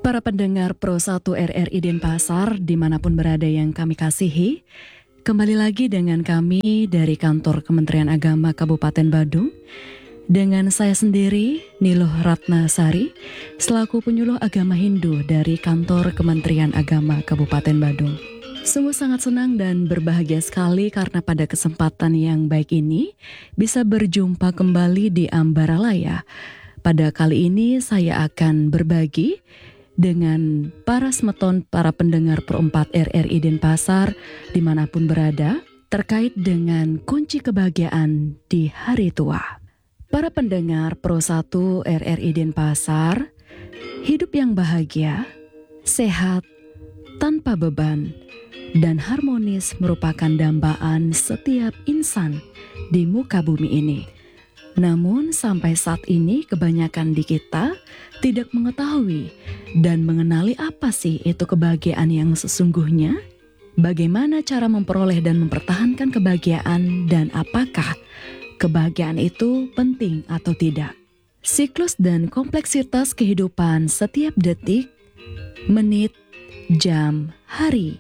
Para pendengar Pro 1 RRI Denpasar dimanapun berada yang kami kasihi, kembali lagi dengan kami dari kantor Kementerian Agama Kabupaten Badung, dengan saya sendiri Niluh Ratnasari selaku penyuluh agama Hindu dari kantor Kementerian Agama Kabupaten Badung. Sungguh sangat senang dan berbahagia sekali karena pada kesempatan yang baik ini bisa berjumpa kembali di Ambaralaya. Pada kali ini saya akan berbagi dengan para semeton, para pendengar Pro 4 RRI Denpasar dimanapun berada terkait dengan kunci kebahagiaan di hari tua. Para pendengar Pro 1 RRI Denpasar, hidup yang bahagia, sehat, tanpa beban, dan harmonis merupakan dambaan setiap insan di muka bumi ini. Namun sampai saat ini kebanyakan di kita tidak mengetahui dan mengenali apa sih itu kebahagiaan yang sesungguhnya, bagaimana cara memperoleh dan mempertahankan kebahagiaan, dan apakah kebahagiaan itu penting atau tidak. Siklus dan kompleksitas kehidupan setiap detik, menit, jam, hari,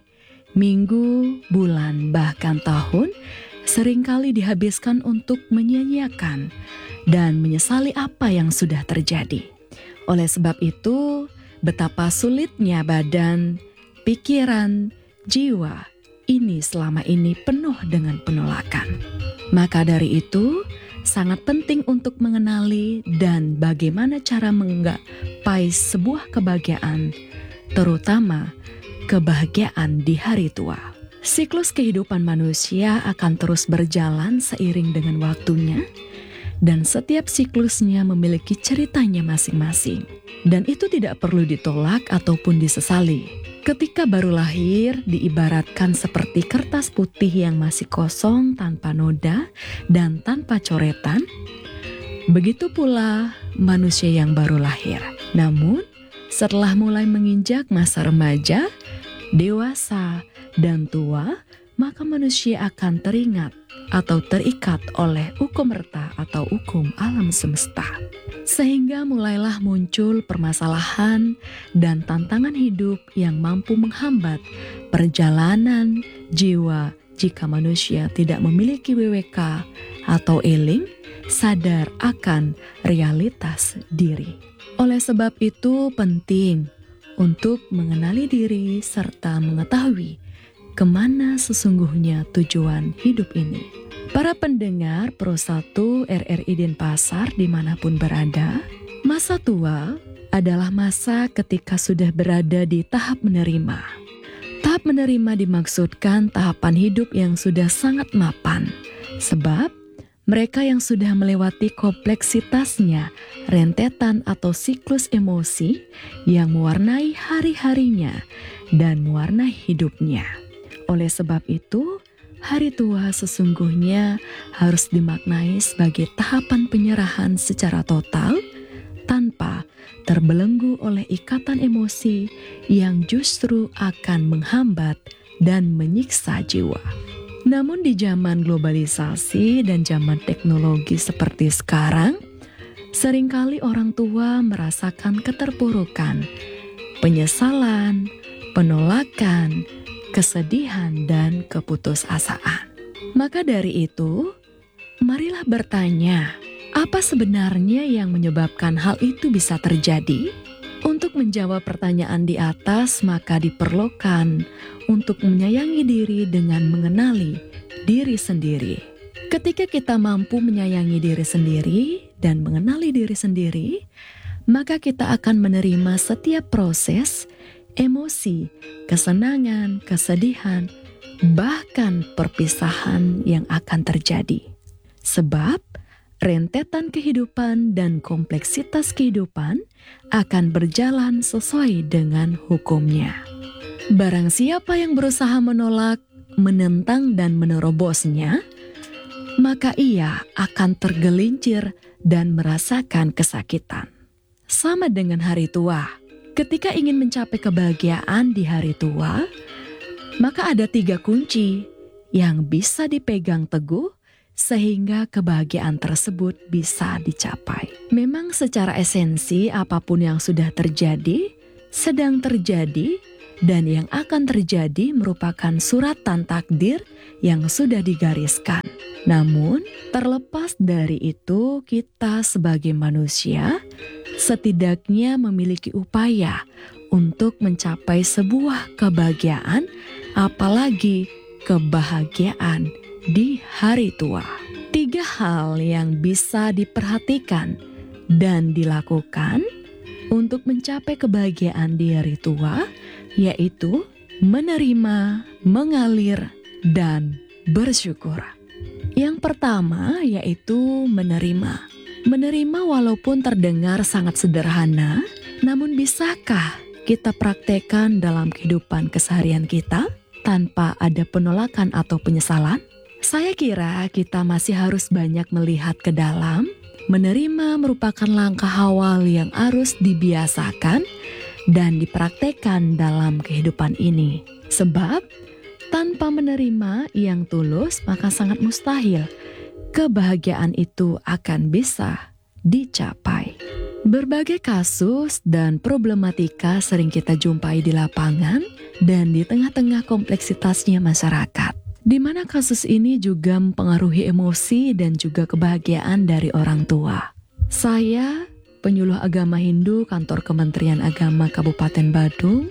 minggu, bulan, bahkan tahun seringkali dihabiskan untuk menyia-nyiakan dan menyesali apa yang sudah terjadi. Oleh sebab itu, betapa sulitnya badan, pikiran, jiwa ini selama ini penuh dengan penolakan. Maka dari itu, sangat penting untuk mengenali dan bagaimana cara menggapai sebuah kebahagiaan, terutama kebahagiaan di hari tua. Siklus kehidupan manusia akan terus berjalan seiring dengan waktunya, dan setiap siklusnya memiliki ceritanya masing-masing. Dan itu tidak perlu ditolak ataupun disesali. Ketika baru lahir, diibaratkan seperti kertas putih yang masih kosong, tanpa noda, dan tanpa coretan. Begitu pula manusia yang baru lahir. Namun, setelah mulai menginjak masa remaja, dewasa, dan tua, maka manusia akan teringat atau terikat oleh hukum merta atau hukum alam semesta. Sehingga mulailah muncul permasalahan dan tantangan hidup yang mampu menghambat perjalanan jiwa jika manusia tidak memiliki WWK atau eling, sadar akan realitas diri. Oleh sebab itu penting untuk mengenali diri serta mengetahui kemana sesungguhnya tujuan hidup ini. Para pendengar Pro 1 RRI Denpasar dimanapun berada, masa tua adalah masa ketika sudah berada di tahap menerima. Tahap menerima dimaksudkan tahapan hidup yang sudah sangat mapan, sebab mereka yang sudah melewati kompleksitasnya, rentetan atau siklus emosi yang mewarnai hari-harinya dan mewarnai hidupnya. Oleh sebab itu, hari tua sesungguhnya harus dimaknai sebagai tahapan penyerahan secara total tanpa terbelenggu oleh ikatan emosi yang justru akan menghambat dan menyiksa jiwa. Namun di zaman globalisasi dan zaman teknologi seperti sekarang, seringkali orang tua merasakan keterpurukan, penyesalan, penolakan, kesedihan, dan keputusasaan. Maka dari itu, marilah bertanya, apa sebenarnya yang menyebabkan hal itu bisa terjadi? Untuk menjawab pertanyaan di atas, maka diperlukan untuk menyayangi diri dengan mengenali diri sendiri. Ketika kita mampu menyayangi diri sendiri dan mengenali diri sendiri, maka kita akan menerima setiap proses, emosi, kesenangan, kesedihan, bahkan perpisahan yang akan terjadi. Sebab rentetan kehidupan dan kompleksitas kehidupan akan berjalan sesuai dengan hukumnya. Barang siapa yang berusaha menolak, menentang, dan menerobosnya, maka ia akan tergelincir dan merasakan kesakitan. Sama dengan hari tua. Ketika ingin mencapai kebahagiaan di hari tua, maka ada 3 kunci yang bisa dipegang teguh sehingga kebahagiaan tersebut bisa dicapai. Memang secara esensi apapun yang sudah terjadi, sedang terjadi, dan yang akan terjadi merupakan suratan takdir yang sudah digariskan. Namun, terlepas dari itu, kita sebagai manusia setidaknya memiliki upaya untuk mencapai sebuah kebahagiaan, apalagi kebahagiaan di hari tua. 3 hal yang bisa diperhatikan dan dilakukan untuk mencapai kebahagiaan di hari tua, yaitu menerima, mengalir, dan bersyukur. Yang pertama yaitu menerima. Menerima walaupun terdengar sangat sederhana, namun bisakah kita praktekkan dalam kehidupan keseharian kita tanpa ada penolakan atau penyesalan? Saya kira kita masih harus banyak melihat ke dalam. Menerima merupakan langkah awal yang harus dibiasakan dan dipraktekkan dalam kehidupan ini. Sebab tanpa menerima yang tulus, maka sangat mustahil kebahagiaan itu akan bisa dicapai. Berbagai kasus dan problematika sering kita jumpai di lapangan dan di tengah-tengah kompleksitasnya masyarakat, di mana kasus ini juga mempengaruhi emosi dan juga kebahagiaan dari orang tua. Saya, penyuluh agama Hindu Kantor Kementerian Agama Kabupaten Badung,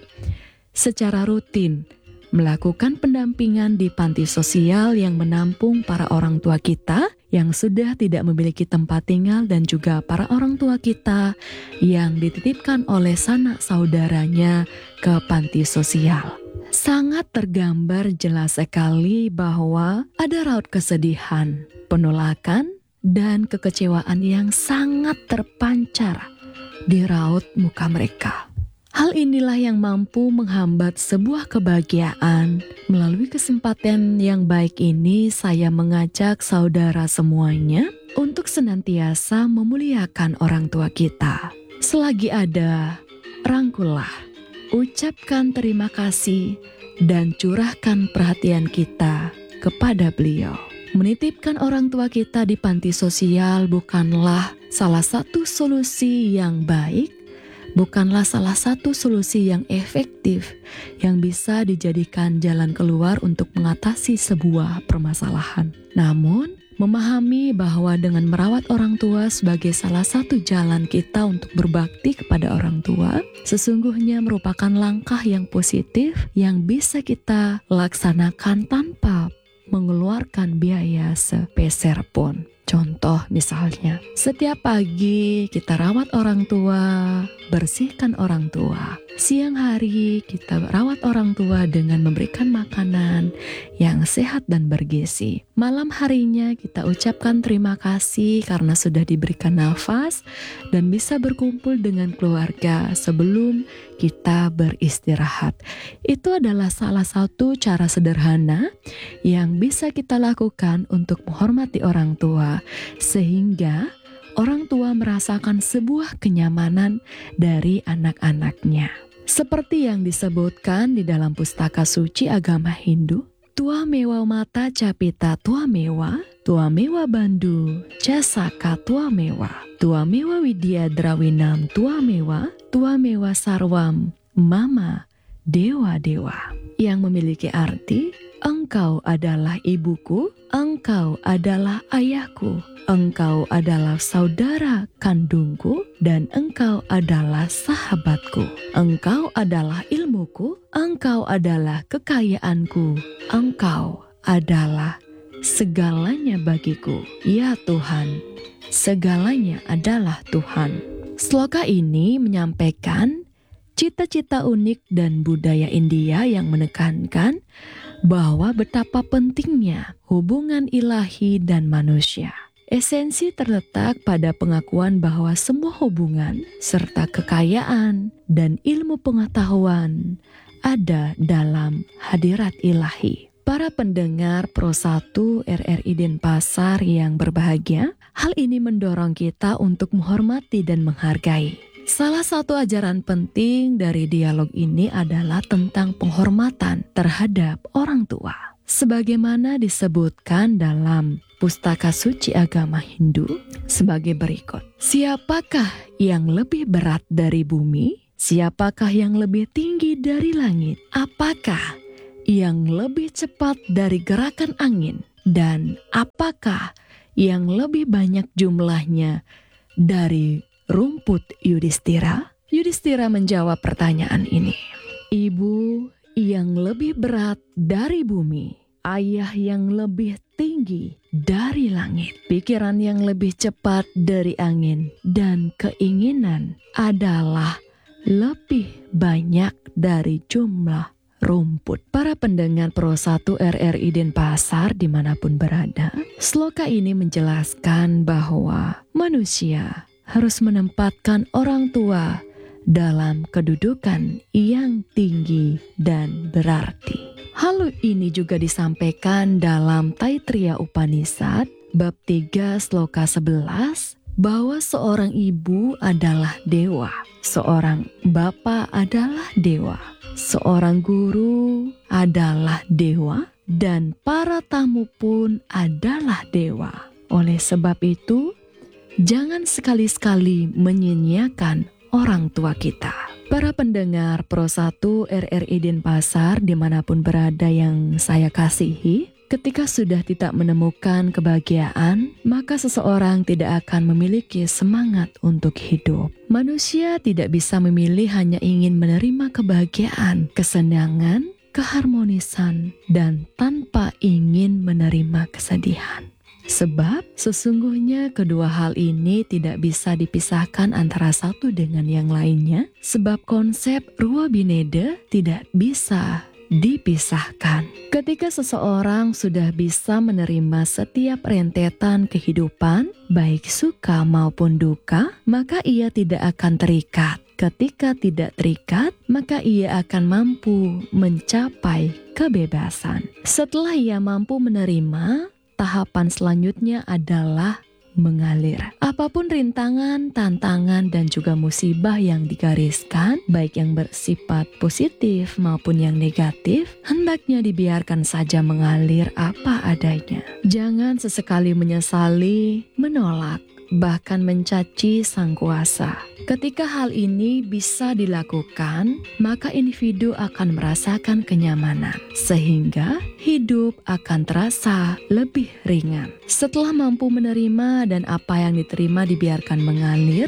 secara rutin melakukan pendampingan di panti sosial yang menampung para orang tua kita yang sudah tidak memiliki tempat tinggal dan juga para orang tua kita yang dititipkan oleh sanak saudaranya ke panti sosial. Sangat tergambar jelas sekali bahwa ada raut kesedihan, penolakan, dan kekecewaan yang sangat terpancar di raut muka mereka. Hal inilah yang mampu menghambat sebuah kebahagiaan. Melalui kesempatan yang baik ini, saya mengajak saudara semuanya untuk senantiasa memuliakan orang tua kita. Selagi ada, rangkullah, ucapkan terima kasih, dan curahkan perhatian kita kepada beliau. Menitipkan orang tua kita di panti sosial bukanlah salah satu solusi yang baik, bukanlah salah satu solusi yang efektif yang bisa dijadikan jalan keluar untuk mengatasi sebuah permasalahan. Namun, memahami bahwa dengan merawat orang tua sebagai salah satu jalan kita untuk berbakti kepada orang tua, sesungguhnya merupakan langkah yang positif yang bisa kita laksanakan tanpa mengeluarkan biaya sepeser pun. Contoh misalnya, setiap pagi kita rawat orang tua, bersihkan orang tua. Siang hari kita rawat orang tua dengan memberikan makanan yang sehat dan bergizi. Malam harinya kita ucapkan terima kasih karena sudah diberikan nafas dan bisa berkumpul dengan keluarga sebelum kita beristirahat. Itu adalah salah satu cara sederhana yang bisa kita lakukan untuk menghormati orang tua, sehingga orang tua merasakan sebuah kenyamanan dari anak-anaknya. Seperti yang disebutkan di dalam pustaka suci agama Hindu, Tuamewa Mata Capita Tuamewa Bandu Jasaka Tuamewa Widya Drawinam Tuamewa Sarwam Mama Dewa-dewa, yang memiliki arti engkau adalah ibuku, engkau adalah ayahku, engkau adalah saudara kandungku, dan engkau adalah sahabatku. Engkau adalah ilmuku, engkau adalah kekayaanku, engkau adalah segalanya bagiku. Ya Tuhan, segalanya adalah Tuhan. Sloka ini menyampaikan cita-cita unik dan budaya India yang menekankan bahwa betapa pentingnya hubungan ilahi dan manusia. Esensi terletak pada pengakuan bahwa semua hubungan serta kekayaan dan ilmu pengetahuan ada dalam hadirat ilahi. Para pendengar Pro 1 RRI Denpasar yang berbahagia, hal ini mendorong kita untuk menghormati dan menghargai. Salah satu ajaran penting dari dialog ini adalah tentang penghormatan terhadap orang tua. Sebagaimana disebutkan dalam pustaka suci agama Hindu sebagai berikut. Siapakah yang lebih berat dari bumi? Siapakah yang lebih tinggi dari langit? Apakah yang lebih cepat dari gerakan angin? Dan apakah yang lebih banyak jumlahnya dari rumput Yudhistira? Yudhistira menjawab pertanyaan ini. Ibu yang lebih berat dari bumi, ayah yang lebih tinggi dari langit, pikiran yang lebih cepat dari angin, dan keinginan adalah lebih banyak dari jumlah rumput. Para pendengar Pro 1 RRI Denpasar dimanapun berada, sloka ini menjelaskan bahwa manusia harus menempatkan orang tua dalam kedudukan yang tinggi dan berarti. Hal ini juga disampaikan dalam Taittiriya Upanishad bab 3 sloka 11 bahwa seorang ibu adalah dewa, seorang bapa adalah dewa, seorang guru adalah dewa, dan para tamu pun adalah dewa. Oleh sebab itu, jangan sekali-sekali menyia-nyiakan orang tua kita. Para pendengar Pro 1 RRI Denpasar dimanapun berada yang saya kasihi, ketika sudah tidak menemukan kebahagiaan, maka seseorang tidak akan memiliki semangat untuk hidup. Manusia tidak bisa memilih, hanya ingin menerima kebahagiaan, kesenangan, keharmonisan, dan tanpa ingin menerima kesedihan. Sebab sesungguhnya kedua hal ini tidak bisa dipisahkan antara satu dengan yang lainnya, sebab konsep Rua Bineda tidak bisa dipisahkan. Ketika seseorang sudah bisa menerima setiap rentetan kehidupan, baik suka maupun duka, maka ia tidak akan terikat. Ketika tidak terikat, maka ia akan mampu mencapai kebebasan. Setelah ia mampu menerima, tahapan selanjutnya adalah mengalir. Apapun rintangan, tantangan, dan juga musibah yang digariskan, baik yang bersifat positif maupun yang negatif, hendaknya dibiarkan saja mengalir apa adanya. Jangan sesekali menyesali, menolak, bahkan mencaci sang kuasa. Ketika hal ini bisa dilakukan, maka individu akan merasakan kenyamanan, sehingga hidup akan terasa lebih ringan. Setelah mampu menerima dan apa yang diterima dibiarkan mengalir,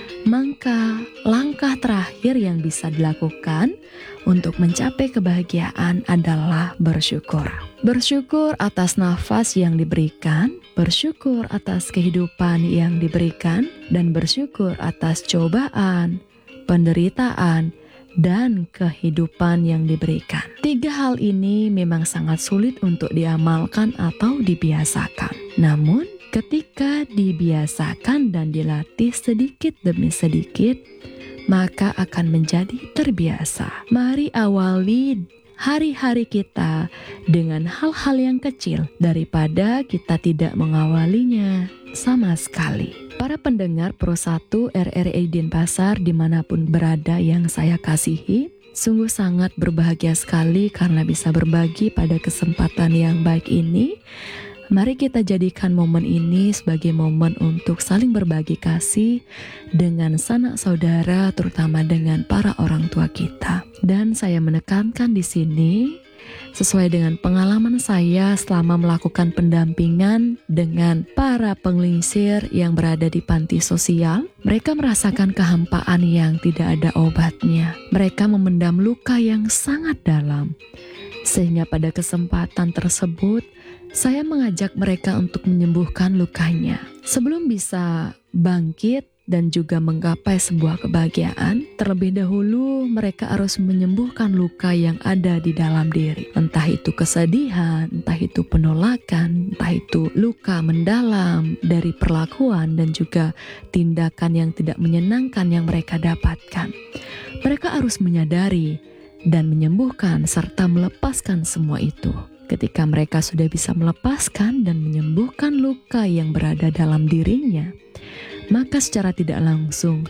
maka langkah terakhir yang bisa dilakukan untuk mencapai kebahagiaan adalah bersyukur. Bersyukur atas nafas yang diberikan, bersyukur atas kehidupan yang diberikan, dan bersyukur atas cobaan, penderitaan, dan kehidupan yang diberikan. 3 hal ini memang sangat sulit untuk diamalkan atau dibiasakan. Namun, ketika dibiasakan dan dilatih sedikit demi sedikit, maka akan menjadi terbiasa. Mari awali hari-hari kita dengan hal-hal yang kecil daripada kita tidak mengawalinya sama sekali. Para pendengar Pro 1 RRI Denpasar dimanapun berada yang saya kasihi, sungguh sangat berbahagia sekali karena bisa berbagi pada kesempatan yang baik ini. Mari kita jadikan momen ini sebagai momen untuk saling berbagi kasih dengan sanak saudara, terutama dengan para orang tua kita. Dan saya menekankan di sini, sesuai dengan pengalaman saya selama melakukan pendampingan dengan para penglingsir yang berada di panti sosial, mereka merasakan kehampaan yang tidak ada obatnya. Mereka memendam luka yang sangat dalam. Sehingga pada kesempatan tersebut, saya mengajak mereka untuk menyembuhkan lukanya. Sebelum bisa bangkit dan juga menggapai sebuah kebahagiaan, terlebih dahulu mereka harus menyembuhkan luka yang ada di dalam diri. Entah itu kesedihan, entah itu penolakan, entah itu luka mendalam dari perlakuan dan juga tindakan yang tidak menyenangkan yang mereka dapatkan. Mereka harus menyadari dan menyembuhkan serta melepaskan semua itu. Ketika mereka sudah bisa melepaskan dan menyembuhkan luka yang berada dalam dirinya, maka secara tidak langsung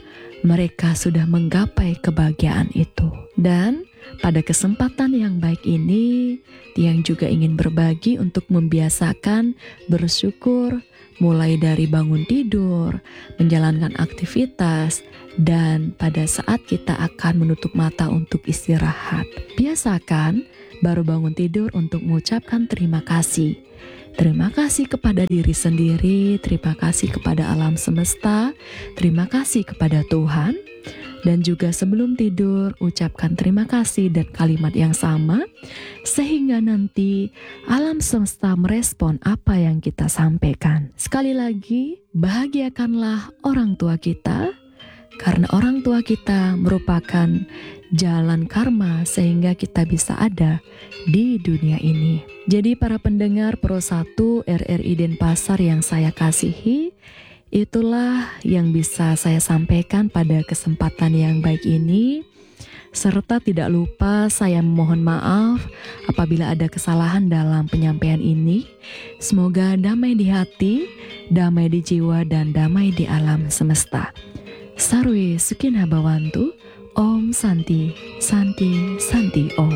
mereka sudah menggapai kebahagiaan itu. Dan pada kesempatan yang baik ini, Tiang juga ingin berbagi untuk membiasakan bersyukur mulai dari bangun tidur, menjalankan aktivitas, dan pada saat kita akan menutup mata untuk istirahat. Biasakan baru bangun tidur untuk mengucapkan terima kasih. Terima kasih kepada diri sendiri, terima kasih kepada alam semesta, terima kasih kepada Tuhan. Dan juga sebelum tidur, ucapkan terima kasih dan kalimat yang sama, sehingga nanti alam semesta merespon apa yang kita sampaikan. Sekali lagi, bahagiakanlah orang tua kita, karena orang tua kita merupakan jalan karma sehingga kita bisa ada di dunia ini. Jadi para pendengar Pro 1 RRI Denpasar yang saya kasihi, itulah yang bisa saya sampaikan pada kesempatan yang baik ini. Serta tidak lupa saya memohon maaf apabila ada kesalahan dalam penyampaian ini. Semoga damai di hati, damai di jiwa, dan damai di alam semesta. Sarwe Sukinha Bawantu, Om Santi, Santi, Santi Om.